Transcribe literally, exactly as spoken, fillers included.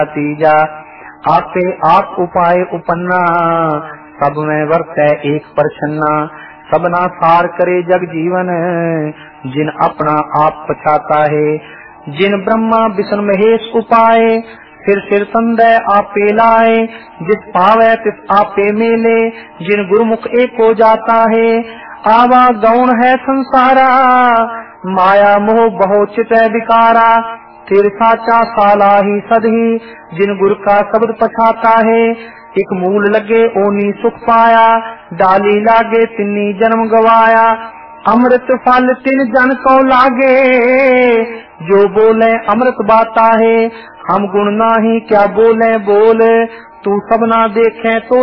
तीजा आपे आप उपाय उपन्ना, सब में वर्तै एक प्रसन्ना। सबना सार करे जग जीवन, जिन अपना आप पछाता है। जिन ब्रह्मा विष्णु महेश उपाय, सिर सिर संदय आपे लाए। जिस पावे तिस आपे मेले, जिन गुरुमुख एक हो जाता है। आवा गौण है संसारा, माया मोह बहु चित विकारा। तेरे साचा साला ही सदही, जिन गुरु का शब्द पछाता है। एक मूल लगे ओनी सुख पाया, डाली लागे तिन्नी जन्म गवाया। अमृत फल तिन जन को लागे, जो बोले अमृत बाता है। हम गुण नाही क्या बोले बोल, तू सब ना देखे तो